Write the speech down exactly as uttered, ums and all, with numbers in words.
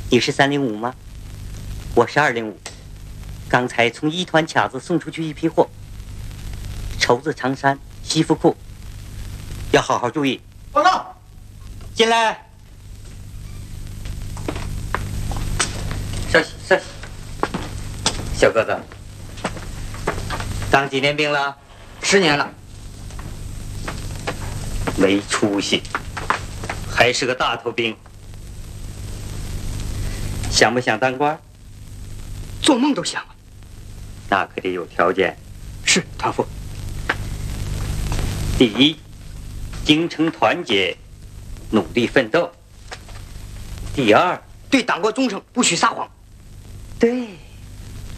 你是三零五吗？我是二零五。刚才从一团卡子送出去一批货，绸子长衫、西服裤，要好好注意。 报告。 进来。稍息，稍息。小个子，当几年兵了？ 十年了。 没出息，还是个大头兵。想不想当官？ 做梦都想啊。 那可得有条件。 是，团副。 第一，精诚团结，努力奋斗。第二， 对党国忠诚，不许撒谎。 对。